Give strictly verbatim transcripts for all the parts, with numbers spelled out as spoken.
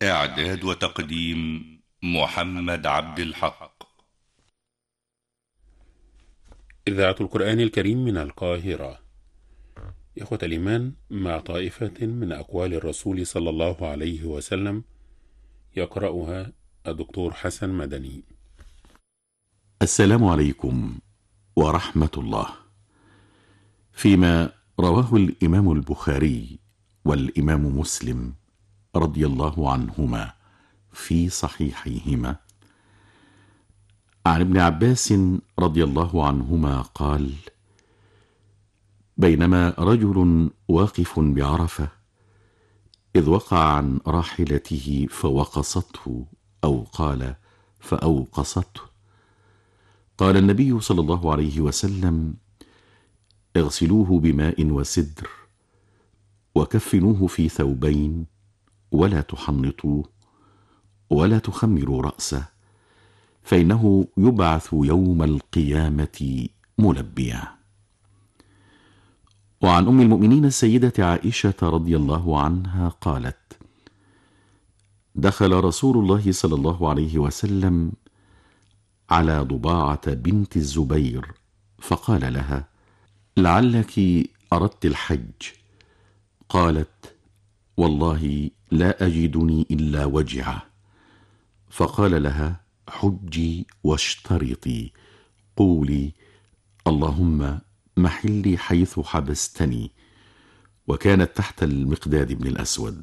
إعداد وتقديم محمد عبد الحق. إذاعة القرآن الكريم من القاهرة. إخوة الإيمان، مع طائفة من أقوال الرسول صلى الله عليه وسلم يقرأها الدكتور حسن مدني. السلام عليكم ورحمة الله. فيما رواه الإمام البخاري والإمام مسلم رضي الله عنهما في صحيحيهما عن ابن عباس رضي الله عنهما قال: بينما رجل واقف بعرفة إذ وقع عن راحلته فوقصته، أو قال فأوقصته، قال النبي صلى الله عليه وسلم: اغسلوه بماء وسدر وكفنوه في ثوبين ولا تحنطوه ولا تخمروا رأسه، فإنه يبعث يوم القيامة ملبيا. وعن أم المؤمنين السيدة عائشة رضي الله عنها قالت: دخل رسول الله صلى الله عليه وسلم على ضباعة بنت الزبير فقال لها: لعلك أردت الحج. قالت: والله لا أجدني إلا وجعة. فقال لها: حجي واشترطي، قولي اللهم محلي حيث حبستني. وكانت تحت المقداد بن الأسود.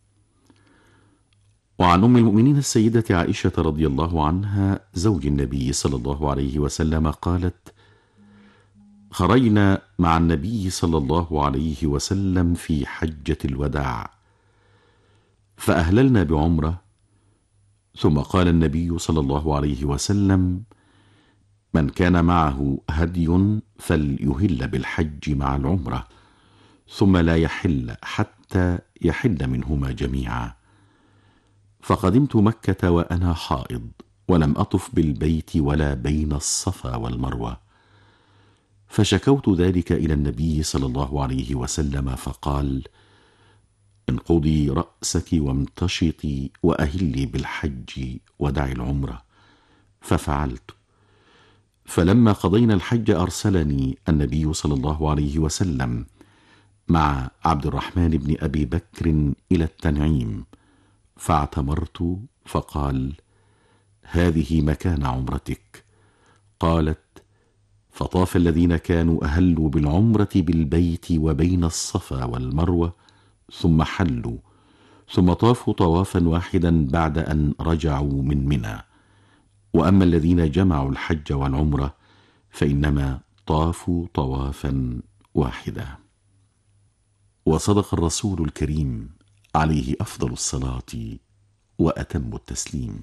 وعن أم المؤمنين السيدة عائشة رضي الله عنها زوج النبي صلى الله عليه وسلم قالت: خرجنا مع النبي صلى الله عليه وسلم في حجة الوداع فأهللنا بعمرة، ثم قال النبي صلى الله عليه وسلم: من كان معه هدي فليهل بالحج مع العمرة، ثم لا يحل حتى يحل منهما جميعا. فقدمت مكة وأنا حائض، ولم أطف بالبيت ولا بين الصفا والمروة، فشكوت ذلك إلى النبي صلى الله عليه وسلم فقال: انقضي رأسك وامتشطي وأهلي بالحج ودعي العمرة. ففعلت. فلما قضينا الحج أرسلني النبي صلى الله عليه وسلم مع عبد الرحمن بن أبي بكر إلى التنعيم، فاعتمرت، فقال: هذه مكان عمرتك. قالت: فطاف الذين كانوا أهلوا بالعمرة بالبيت وبين الصفا والمروة ثم حلوا، ثم طافوا طوافا واحدا بعد أن رجعوا من منى. وأما الذين جمعوا الحج والعمرة فإنما طافوا طوافا واحدا. وصدق الرسول الكريم عليه أفضل الصلاة وأتم التسليم.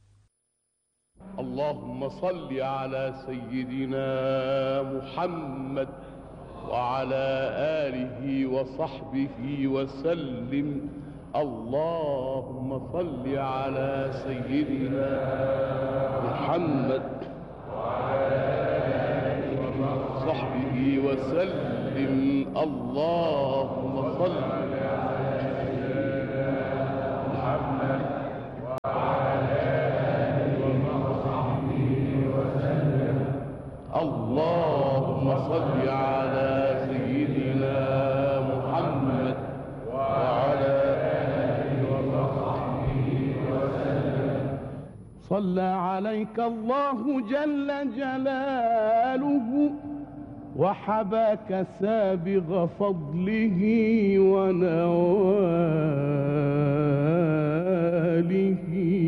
اللهم صل على سيدنا محمد وعلى آله وصحبه وسلم. اللهم صل على سيدنا محمد وعلى آله وصحبه وسلم. اللهم صل على سيدنا محمد وعلى آله وصحبه وسلم. اللهم صل على سيدنا محمد وعلى آله وصحبه وسلم. صلى عليك الله جل جلاله وحباك سابغ فضله ونواله.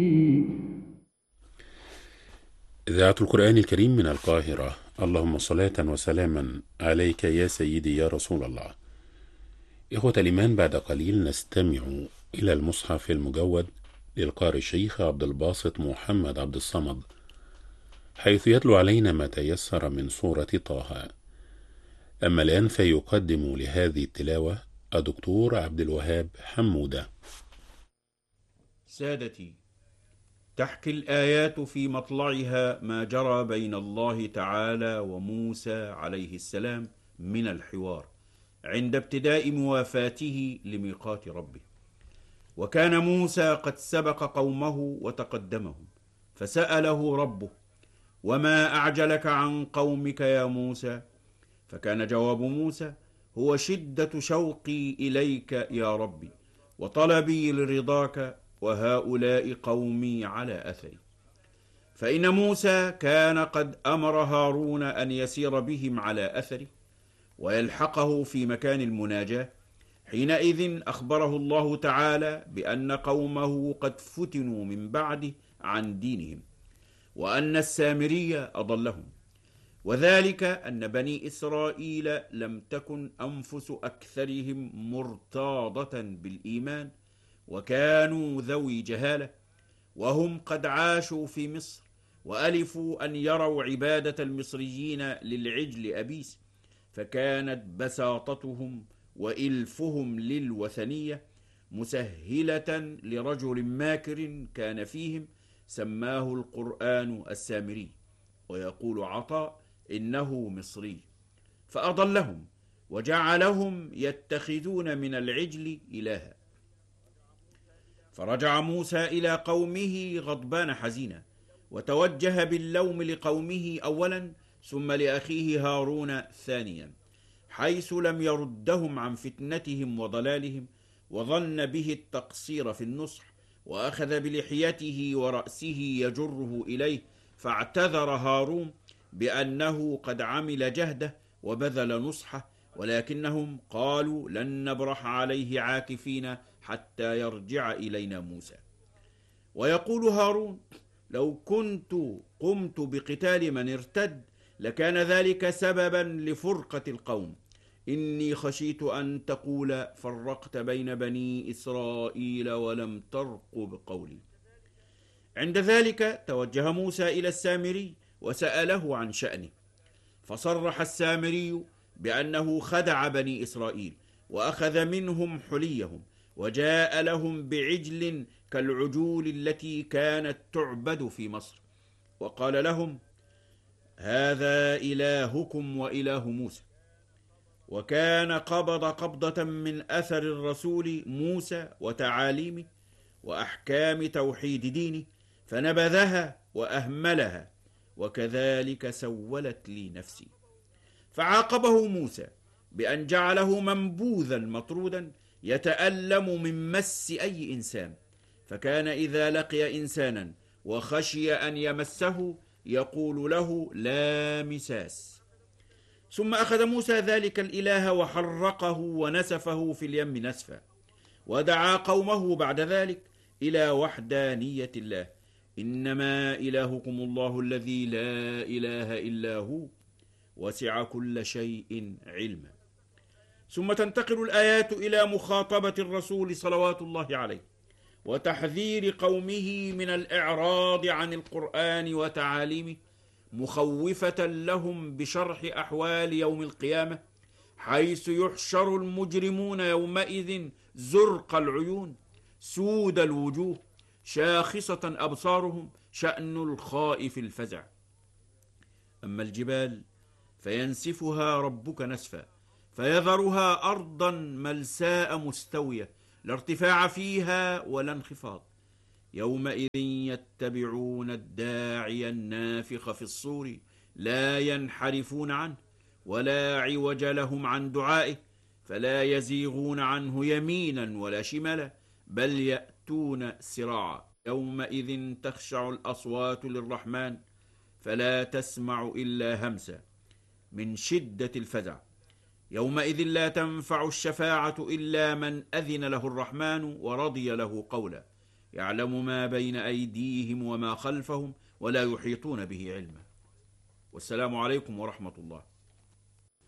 إذاعة القرآن الكريم من القاهرة. اللهم صلاة وسلاما عليك يا سيدي يا رسول الله. إخوة الإيمان، بعد قليل نستمع إلى المصحف المجود للقارئ الشيخ عبد الباسط محمد عبد الصمد، حيث يتلو علينا ما تيسر من سورة طه. أما الآن فيقدم لهذه التلاوة الدكتور عبد الوهاب حمودة. سادتي، تحكي الآيات في مطلعها ما جرى بين الله تعالى وموسى عليه السلام من الحوار عند ابتداء موافاته لميقات ربه. وكان موسى قد سبق قومه وتقدمهم، فسأله ربه: وما أعجلك عن قومك يا موسى؟ فكان جواب موسى: هو شدة شوقي إليك يا ربي، وطلبي لرضاك، وهؤلاء قومي على أثري. فإن موسى كان قد أمر هارون أن يسير بهم على أثره ويلحقه في مكان المناجاة. حينئذ أخبره الله تعالى بأن قومه قد فتنوا من بعده عن دينهم، وأن السامري أضلهم، وذلك أن بني إسرائيل لم تكن أنفس أكثرهم مرتاضة بالإيمان، وكانوا ذوي جهالة، وهم قد عاشوا في مصر وألفوا أن يروا عبادة المصريين للعجل أبيس، فكانت بساطتهم وإلفهم للوثنية مسهلة لرجل ماكر كان فيهم سماه القرآن السامري، ويقول عطاء إنه مصري، فأضلهم وجعلهم يتخذون من العجل إلها. فرجع موسى إلى قومه غضبان حزينا، وتوجه باللوم لقومه أولا ثم لأخيه هارون ثانيا، حيث لم يردهم عن فتنتهم وضلالهم، وظن به التقصير في النصح، وأخذ بلحيته ورأسه يجره إليه، فاعتذر هارون بأنه قد عمل جهده وبذل نصحه، ولكنهم قالوا لن نبرح عليه عاكفين حتى يرجع إلينا موسى. ويقول هارون: لو كنت قمت بقتال من ارتد لكان ذلك سببا لفرقة القوم، إني خشيت أن تقول فرقت بين بني إسرائيل ولم ترقب قولي. عند ذلك توجه موسى إلى السامري وسأله عن شأنه، فصرح السامري بأنه خدع بني إسرائيل وأخذ منهم حليهم، وجاء لهم بعجل كالعجول التي كانت تعبد في مصر، وقال لهم: هذا إلهكم وإله موسى. وكان قبض قبضة من أثر الرسول موسى وتعاليمه وأحكام توحيد دينه، فنبذها وأهملها، وكذلك سولت لي نفسي. فعاقبه موسى بأن جعله منبوذا مطرودا يتألم من مس أي إنسان، فكان إذا لقي إنسانا وخشي أن يمسه يقول له: لا مساس. ثم أخذ موسى ذلك الإله وحرقه ونسفه في اليم نسفا، ودعا قومه بعد ذلك إلى وحدانية الله: إنما إلهكم الله الذي لا إله إلا هو وسع كل شيء علما. ثم تنتقل الآيات إلى مخاطبة الرسول صلوات الله عليه وتحذير قومه من الإعراض عن القرآن وتعاليمه، مخوفة لهم بشرح أحوال يوم القيامة، حيث يحشر المجرمون يومئذ زرق العيون سود الوجوه شاخصة أبصارهم شأن الخائف الفزع. أما الجبال فينسفها ربك نسفا فيذرها أرضا ملساء مستوية، لا ارتفاع فيها ولا انخفاض. يومئذ يتبعون الداعي النافخ في الصور لا ينحرفون عنه ولا عوج لهم عن دعائه، فلا يزيغون عنه يمينا ولا شمالا، بل يأتون سراعا. يومئذ تخشع الأصوات للرحمن فلا تسمع إلا همسا من شدة الفزع. يومئذ لا تنفع الشفاعة إلا من أذن له الرحمن ورضي له قولا، يعلم ما بين أيديهم وما خلفهم ولا يحيطون به علما. والسلام عليكم ورحمة الله.